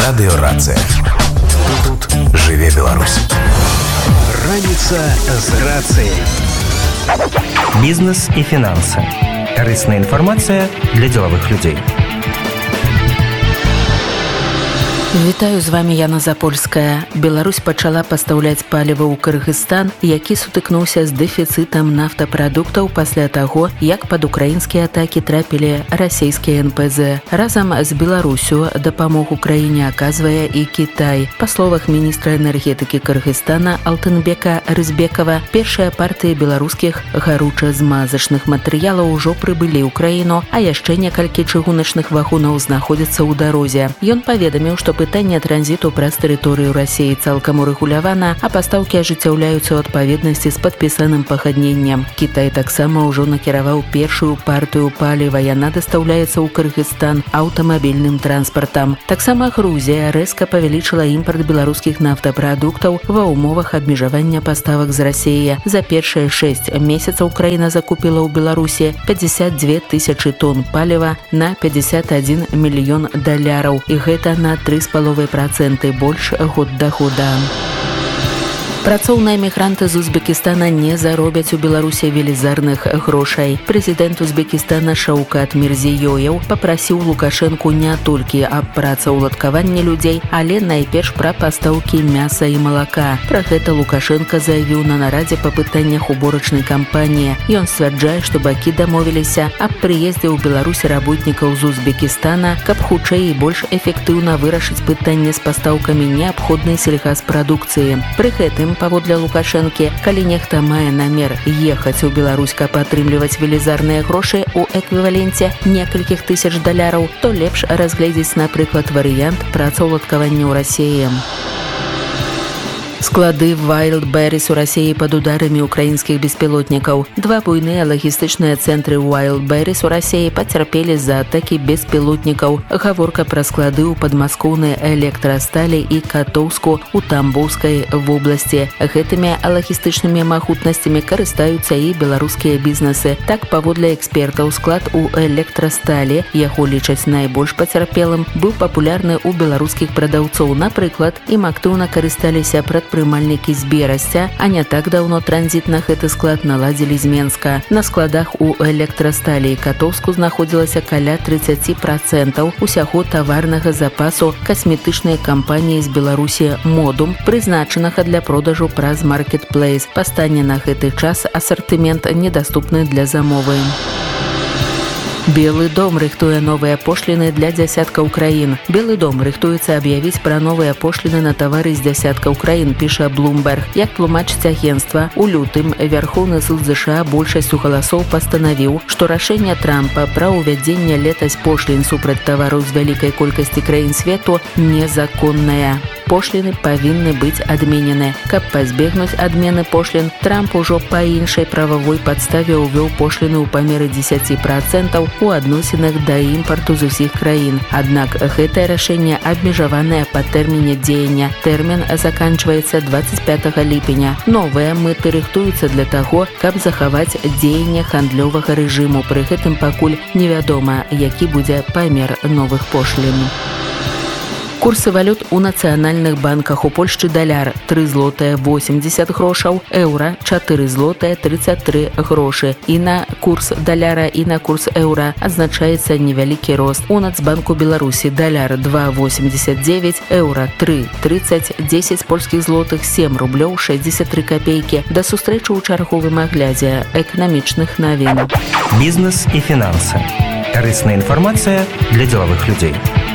Радыёрацыя. Тут жыве Беларусь. Раніца з рацыяй. Бізнес і фінансы. Карысная інфармацыя для дзелавых людзей. Вітаю, з вами Яна Запольская. Беларусь пачала пастаўляць паліва ў Кыргызстан, які сутыкнуўся з дэфіцытам нафтапрадуктаў пасля таго, як пад украінскія атакі трапілі расійскія НПЗ. Разам з Беларусю дапамогу краіне аказвае і Кітай. Па словах міністра энергетыкі Кыргызстана Алтынбека Рызбекова, першая партыя беларускіх гаруча-змазачных матэрыялаў ужо прыбылі ў краіну, а яшчэ некалькі чыгуначных вагонаў знаходзяцца ў дарозе. Ён паведаміў, што пытанне транзіту праз тэрыторыю Расіі цалкам урэгулявана, а пастаўкі ажыццяўляюцца ў адпаведнасці з падпісаным пагадненнем. Кітай таксама ўжо накіраваў першую партыю паліва. Яна дастаўляецца ў Кыргызстан аўтамабільным транспартам. Таксама Грузія рэзка павялічыла імпарт беларускіх нафтапрадуктаў ва ўмовах абмежавання паставак з Расіі. За першыя 6 месяцаў краіна закупіла ў Беларусі 52 тысячы тонн паліва на $51 мільён, і гэта на 3,5% больш год да года. Працоўныя мігранты з Узбекістана не заробяць у Беларусі велізарных грошай. Прэзідэнт Узбекістана Шаўкат Мірзіёеў папрасіў Лукашэнку не толькі аб працаўладкаванні людзей, але найперш пра пастаўкі мяса і малака. Пра гэта Лукашэнка заявіў на нарадзе па пытаннях уборачнай кампаніі. Ён сцвярджае, што бакі дамовіліся аб прыездзе ў Беларусь работнікаў з Узбекістана, каб хутчэй і больш эфектыўна вырашыць пытанне з пастаўкамі неабходнай сельгаспрадукцыі. Пры гэтым, паводле Лукашэнкі, калі нехта мае намер ехаць у Беларусь, каб атрымліваць велізарныя грошы ў эквіваленце некалькіх тысяч $, то лепш разгледзець, напрыклад, варыянт працаўладкавання ў Расіі. Склады Wildberries у Расіі пад ударамі украінскіх беспілотнікаў. Два буйныя лагістычныя цэнтры Wildberries у Расіі пацярпелі з-за атакі беспілотнікаў. Гаворка пра склады ў падмаскоўнай электрасталі і Катоўску ў Тамбоўскай вобласці. Гэтымі лагістычнымі магутнасцямі карыстаюцца і беларускія бізнесы. Так, паводле экспертаў, склад у электрасталі, яго лічаць найбольш пацярпелым, быў папулярны ў беларускіх прадаўцоў. Напрыклад, ім актыўна карысталіся прадпрымальнікі з Берасця, а не так даўно транзіт на гэты склад наладзілі з Менска. На складах у электрасталі і Катоўску знаходзілася каля 30% усяго таварнага запасу касметычнай кампаніі з Беларусі «Модум», прызначанага для продажу праз маркетплейс. Па стане на гэты час асартымент недаступны для замовы. Белы дом рыхтуе новыя пошліны для дзясяткаў краін. Белы дом рыхтуецца аб'явіць пра новыя пошліны на тавары з дзясяткаў краін, піша Bloomberg. Як тлумачыць агенцтва, у лютым Верхоўны суд США большасцю галасоў пастанавіў, што рашэнне Трампа пра ўвядзенне летась пошлін супраць тавараў з вялікай колькасці краін свету незаконнае. Пошліны павінны быць адменены. Каб пазбегнуць адмены пошлін, Трамп ужо па іншай прававой падставе ўвёў пошліны ў памеры 10% у адносінах да імпарту з усіх краін. Аднак гэтае рашэнне абмежаванае па тэрміне дзеяння. Тэрмін заканчваецца 25 ліпеня. Новыя мыты рыхтуюцца для таго, каб захаваць дзеянне гандлёвага рэжыму. Пры гэтым пакуль невядома, які будзе памер новых пошлін. Курсы валют у нацыянальных банках. У Польшчы даляр 3,80 злотых, еўра 4,33 злотых. І на курс даляра, і на курс еўра адзначаецца невялікі рост. У Нацбанку Беларусі даляр 2,89, еўра 3,30, 10 польскіх злотых, 7 рублёў 63 копейкі. Да сустрэчы ў чарговым аглядзе эканамічных навін. Бізнес і фінансы. Карысная інфармацыя для дзелавых людзей.